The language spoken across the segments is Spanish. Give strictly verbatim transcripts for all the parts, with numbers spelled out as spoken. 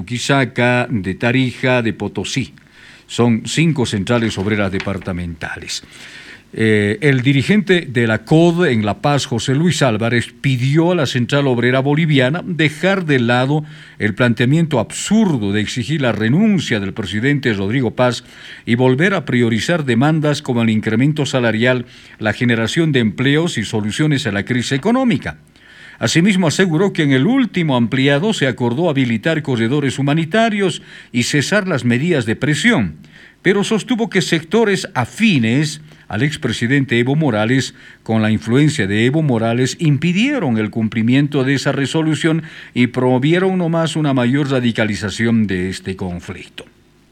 Chuquisaca, de Tarija, de Potosí. Son cinco centrales obreras departamentales. Eh, el dirigente de la C O D en La Paz, José Luis Álvarez, pidió a la Central Obrera Boliviana dejar de lado el planteamiento absurdo de exigir la renuncia del presidente Rodrigo Paz y volver a priorizar demandas como el incremento salarial, la generación de empleos y soluciones a la crisis económica. Asimismo, aseguró que en el último ampliado se acordó habilitar corredores humanitarios y cesar las medidas de presión, pero sostuvo que sectores afines al expresidente Evo Morales, con la influencia de Evo Morales, impidieron el cumplimiento de esa resolución y promovieron nomás una mayor radicalización de este conflicto.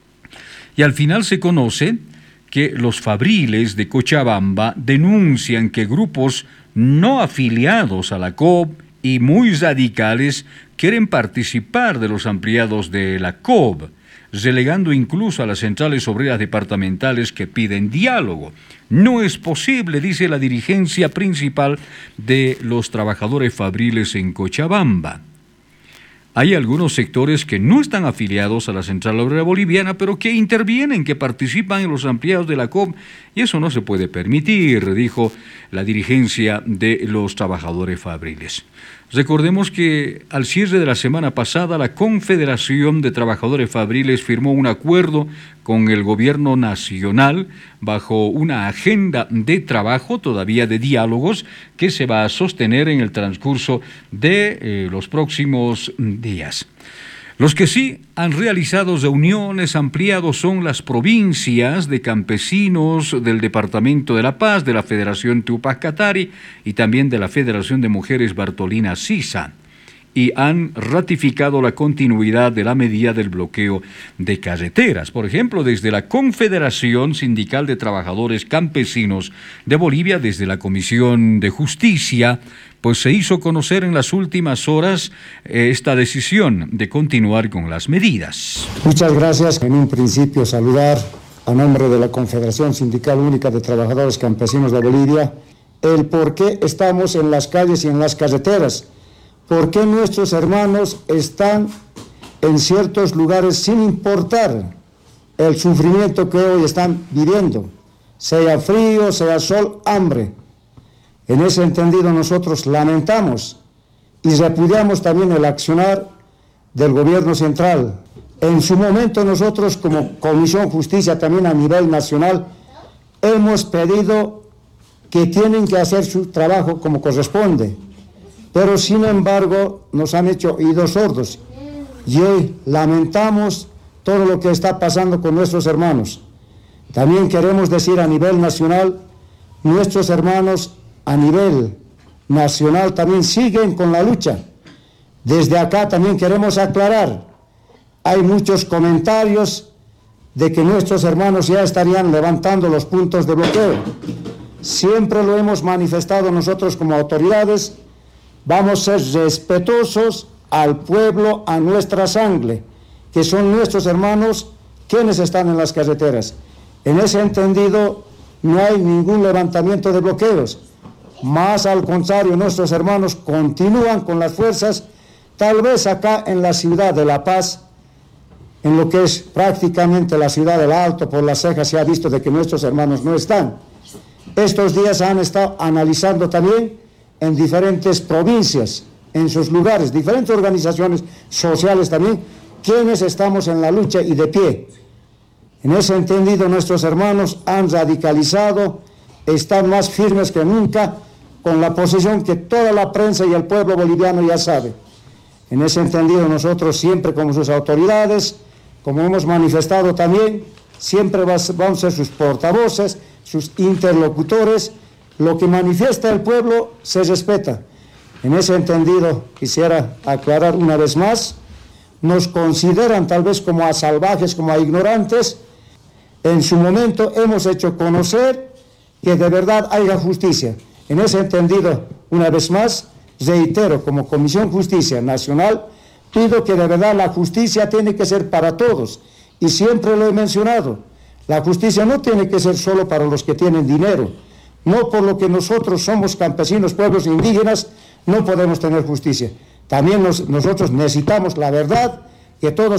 Y al final se conoce que los fabriles de Cochabamba denuncian que grupos no afiliados a la C O B y muy radicales quieren participar de los ampliados de la C O B, relegando incluso a las centrales obreras departamentales que piden diálogo. No es posible, dice la dirigencia principal de los trabajadores fabriles en Cochabamba. Hay algunos sectores que no están afiliados a la Central Obrera Boliviana, pero que intervienen, que participan en los ampliados de la C O B, y eso no se puede permitir, dijo la dirigencia de los trabajadores fabriles. Recordemos que al cierre de la semana pasada, la Confederación de Trabajadores Fabriles firmó un acuerdo con el gobierno nacional bajo una agenda de trabajo, todavía de diálogos, que se va a sostener en el transcurso de eh, los próximos días. Los que sí han realizado reuniones ampliadas son las provincias de campesinos del Departamento de La Paz, de la Federación Tupac Katari y también de la Federación de Mujeres Bartolina Sisa, y han ratificado la continuidad de la medida del bloqueo de carreteras. Por ejemplo, desde la Confederación Sindical de Trabajadores Campesinos de Bolivia, desde la Comisión de Justicia, pues se hizo conocer en las últimas horas eh, esta decisión de continuar con las medidas. Muchas gracias. En un principio saludar a nombre de la Confederación Sindical Única de Trabajadores Campesinos de Bolivia el por qué estamos en las calles y en las carreteras, por qué nuestros hermanos están en ciertos lugares sin importar el sufrimiento que hoy están viviendo, sea frío, sea sol, hambre. En ese entendido nosotros lamentamos y repudiamos también el accionar del gobierno central. En su momento nosotros como Comisión Justicia también a nivel nacional hemos pedido que tienen que hacer su trabajo como corresponde, pero sin embargo nos han hecho oídos sordos y hoy lamentamos todo lo que está pasando con nuestros hermanos. También queremos decir a nivel nacional, nuestros hermanos a nivel nacional también siguen con la lucha. Desde acá también queremos aclarar, hay muchos comentarios de que nuestros hermanos ya estarían levantando los puntos de bloqueo. Siempre lo hemos manifestado nosotros como autoridades, vamos a ser respetuosos al pueblo, a nuestra sangre, que son nuestros hermanos quienes están en las carreteras. En ese entendido no hay ningún levantamiento de bloqueos. Más al contrario, nuestros hermanos continúan con las fuerzas, tal vez acá en la ciudad de La Paz, en lo que es prácticamente la ciudad del Alto, por las cejas se ha visto de que nuestros hermanos no están. Estos días han estado analizando también en diferentes provincias, en sus lugares, diferentes organizaciones sociales también, quienes estamos en la lucha y de pie. En ese entendido, nuestros hermanos han radicalizado, están más firmes que nunca, con la posición que toda la prensa y el pueblo boliviano ya sabe. En ese entendido, nosotros siempre como sus autoridades, como hemos manifestado también, siempre vamos a ser sus portavoces, sus interlocutores. Lo que manifiesta el pueblo se respeta. En ese entendido, quisiera aclarar una vez más, nos consideran tal vez como a salvajes, como a ignorantes. En su momento hemos hecho conocer que de verdad haya justicia. En ese entendido, una vez más, reitero, como Comisión Justicia Nacional, pido que de verdad la justicia tiene que ser para todos. Y siempre lo he mencionado, la justicia no tiene que ser solo para los que tienen dinero. No por lo que nosotros somos campesinos, pueblos indígenas, no podemos tener justicia. También nos, nosotros necesitamos la verdad, que todos